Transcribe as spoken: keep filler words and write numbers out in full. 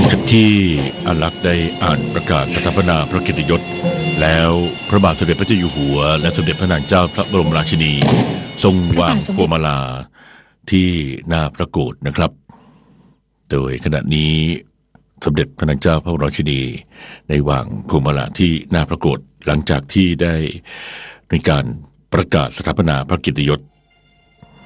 จากที่อาลักษ์ได้อ่านประกาศสถาปนาพระเกียรติยศแล้วพระบาทสมเด็จพระเจ้าอยู่หัวและสมเด็จพระนางเจ้าพระบรมราชินีทรงวางพวงมาลาที่หน้าพระโกฐนะครับโดยขณะนี้สมเด็จพระนางเจ้าพระบรมราชินีได้วางพวงมาลาที่หน้าพระโกฐหลังจากที่ได้ในการประกาศสถาปนาพระเกียรติยศ